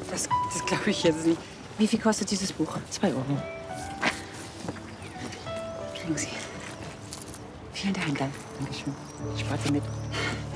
Das glaube ich jetzt nicht. Wie viel kostet dieses Buch? 2 Euro. Kriegen Sie. Vielen Dank. Dankeschön. Ich sparte mit.